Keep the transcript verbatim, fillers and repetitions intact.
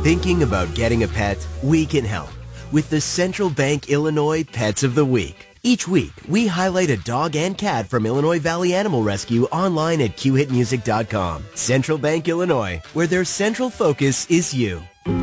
Thinking about getting a pet? We can help with the Central Bank Illinois Pets of the Week. Each week, we highlight a dog and cat from Illinois Valley Animal Rescue online at Q hit music dot com. Central Bank Illinois, where their central focus is you.